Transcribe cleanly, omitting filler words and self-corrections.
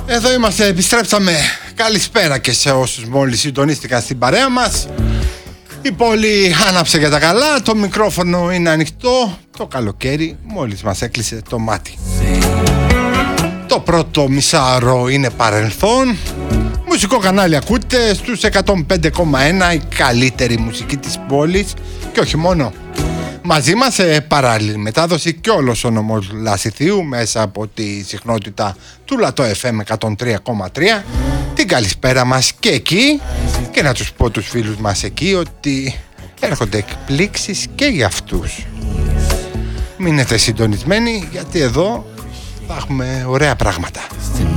Εδώ είμαστε, επιστρέψαμε. Καλησπέρα και σε όσους μόλις συντονίστηκαν στην παρέα μας. Η πόλη άναψε για τα καλά, το μικρόφωνο είναι ανοιχτό. Το καλοκαίρι μόλις μας έκλεισε το μάτι. Το πρώτο μισάωρο είναι παρελθόν. Μουσικό κανάλι ακούτε στους 105,1, η καλύτερη μουσική της πόλης. Και όχι μόνο. Μαζί μας σε παράλληλη μετάδοση και όλος ο νομός Λασιθίου μέσα από τη συχνότητα του Λατό FM 103,3. Την καλησπέρα μας και εκεί, και να τους πω τους φίλους μας εκεί ότι έρχονται εκπλήξεις και για αυτούς. Μείνετε συντονισμένοι γιατί εδώ θα έχουμε ωραία πράγματα.